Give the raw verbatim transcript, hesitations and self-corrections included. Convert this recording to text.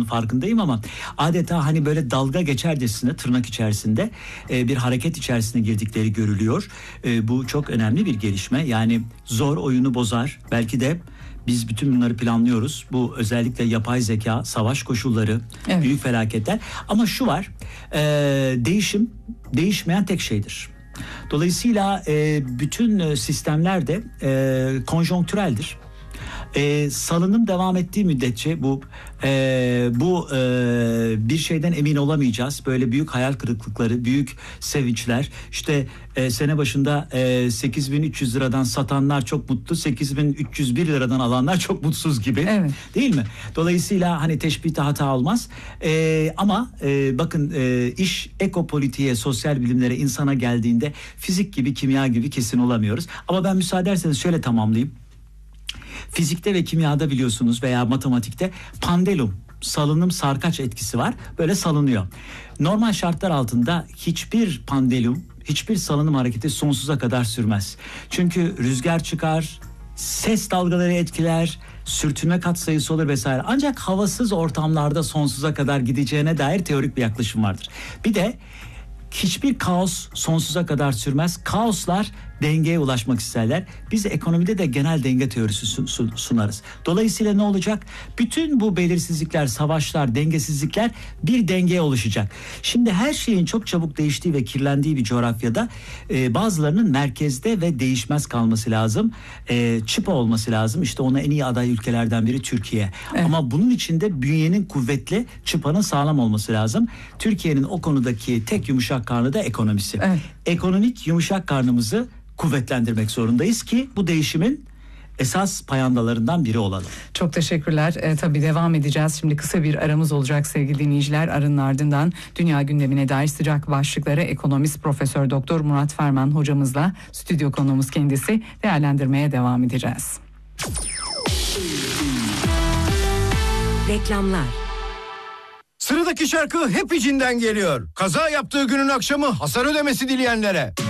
farkındayım ama adeta hani böyle dalga geçercesine tırnak içerisinde e, bir hareket içerisine girdikleri görülüyor. E, bu çok önemli bir gelişme. Yani zor oyunu bozar. Belki de biz bütün bunları planlıyoruz. Bu özellikle yapay zeka, savaş koşulları, evet. büyük felaketler. Ama şu var, e, değişim değişmeyen tek şeydir. Dolayısıyla e, bütün sistemler de e, konjonktüreldir. E, salınım devam ettiği müddetçe bu e, bu e, bir şeyden emin olamayacağız. Böyle büyük hayal kırıklıkları, büyük sevinçler. İşte e, sene başında e, sekiz bin üç yüz liradan satanlar çok mutlu, sekiz bin üç yüz bir liradan alanlar çok mutsuz gibi, evet. değil mi? Dolayısıyla hani teşbihte hata olmaz. E, ama e, bakın e, iş ekopolitiğe, sosyal bilimlere, insana geldiğinde fizik gibi, kimya gibi kesin olamıyoruz. Ama ben müsaade ederseniz şöyle tamamlayayım. Fizikte ve kimyada biliyorsunuz veya matematikte pendulum, salınım sarkaç etkisi var. Böyle salınıyor. Normal şartlar altında hiçbir pendulum, hiçbir salınım hareketi sonsuza kadar sürmez. Çünkü rüzgar çıkar, ses dalgaları etkiler, sürtünme katsayısı olur vesaire. Ancak havasız ortamlarda sonsuza kadar gideceğine dair teorik bir yaklaşım vardır. Bir de hiçbir kaos sonsuza kadar sürmez. Kaoslar dengeye ulaşmak isterler. Biz ekonomide de genel denge teorisi sunarız. Dolayısıyla ne olacak? Bütün bu belirsizlikler, savaşlar, dengesizlikler bir dengeye oluşacak. Şimdi her şeyin çok çabuk değiştiği ve kirlendiği bir coğrafyada e, bazılarının merkezde ve değişmez kalması lazım. E, çıpa olması lazım. İşte ona en iyi aday ülkelerden biri Türkiye. Evet. Ama bunun için de bünyenin kuvvetli, çıpanın sağlam olması lazım. Türkiye'nin o konudaki tek yumuşak karnı da ekonomisi. Evet. Ekonomik yumuşak karnımızı kuvvetlendirmek zorundayız ki bu değişimin esas payandalarından biri olalım. Çok teşekkürler. E, tabii devam edeceğiz. Şimdi kısa bir aramız olacak sevgili dinleyiciler. Aranın ardından dünya gündemine dair sıcak başlıkları ekonomist Profesör Doktor Murat Ferman hocamızla, stüdyo konuğumuz kendisi, değerlendirmeye devam edeceğiz. Reklamlar. Sıradaki şarkı hep içinden geliyor. Kaza yaptığı günün akşamı hasar ödemesi dileyenlere.